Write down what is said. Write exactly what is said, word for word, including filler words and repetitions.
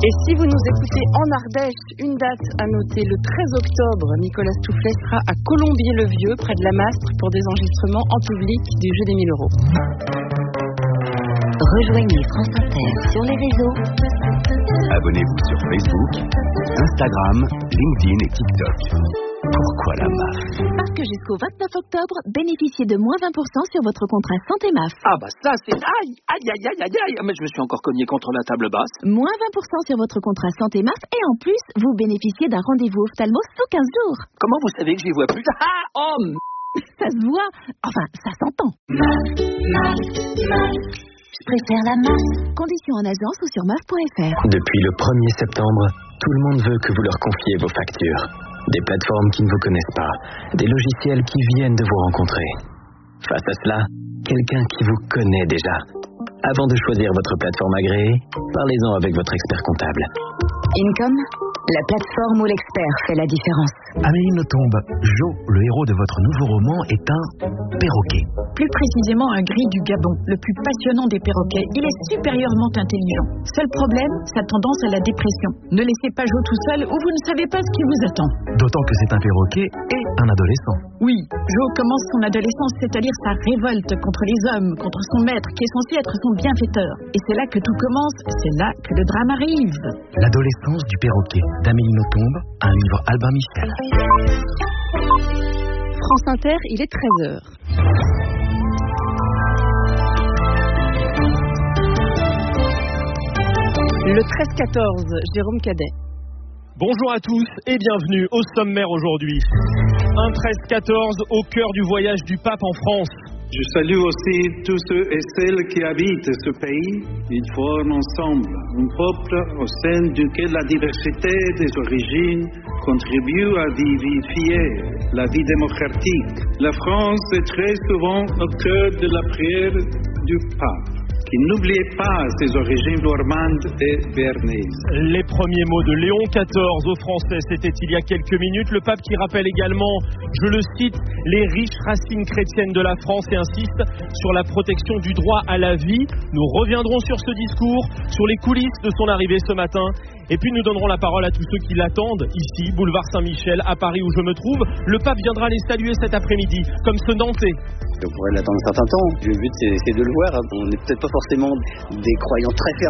Et si vous nous écoutez en Ardèche, une date à noter, le treize octobre, Nicolas Stoufflet sera à Colombier-le-Vieux, près de la Mastre, pour des enregistrements en public du jeu des mille euros. Rejoignez France Inter sur les réseaux. Abonnez-vous sur Facebook, Instagram, LinkedIn et TikTok. Pourquoi la M A F? Parce que jusqu'au vingt-neuf octobre, bénéficiez de moins vingt pour cent sur votre contrat Santé M A F. Ah bah ça c'est... Aïe, aïe, aïe, aïe, aïe, aïe. Mais je me suis encore cogné contre la table basse. Moins vingt pour cent sur votre contrat Santé M A F et en plus, vous bénéficiez d'un rendez-vous ophtalmo sous quinze jours. Comment vous savez que j'y vois plus? Ah, oh m... Ça se voit. Enfin, ça s'entend. M A F, M A F, M A F. Je préfère la M A F. Conditions en agence ou sur M A F point F R. Depuis le premier septembre, tout le monde veut que vous leur confiez vos factures. Des plateformes qui ne vous connaissent pas, des logiciels qui viennent de vous rencontrer. Face à cela, quelqu'un qui vous connaît déjà. Avant de choisir votre plateforme agréée, parlez-en avec votre expert comptable. Income, la plateforme où l'expert fait la différence. Amélie Nothomb, Jo, le héros de votre nouveau roman, est un perroquet. Plus précisément un gris du Gabon, le plus passionnant des perroquets. Il est supérieurement intelligent. Seul problème, sa tendance à la dépression. Ne laissez pas Jo tout seul ou vous ne savez pas ce qui vous attend. D'autant que c'est un perroquet et un adolescent. Oui, Jo commence son adolescence, c'est-à-dire sa révolte contre les hommes, contre son maître qui est censé être son bienfaiteur. Et c'est là que tout commence, c'est là que le drame arrive. L'adolescence du perroquet d'Amélie Nothomb, un livre Albin Michel. France Inter, il est treize heures. Le treize quatorze, Jérôme Cadet. Bonjour à tous et bienvenue au sommaire aujourd'hui. Un treize quatorze au cœur du voyage du pape en France. Je salue aussi tous ceux et celles qui habitent ce pays. Ils forment ensemble un peuple au sein duquel la diversité des origines contribue à vivifier la vie démocratique. La France est très souvent au cœur de la prière du pape, qui n'oubliait pas ses origines normandes et béarnaises. Les premiers mots de Léon quatorze aux Français, c'était il y a quelques minutes. Le pape qui rappelle également, je le cite, les riches racines chrétiennes de la France et insiste sur la protection du droit à la vie. Nous reviendrons sur ce discours, sur les coulisses de son arrivée ce matin. Et puis nous donnerons la parole à tous ceux qui l'attendent ici, boulevard Saint-Michel, à Paris où je me trouve. Le pape viendra les saluer cet après-midi, comme ce Nantais. On pourrait l'attendre un certain temps. Le but, c'est, c'est de le voir. On n'est peut-être pas forcément des croyants très fermés.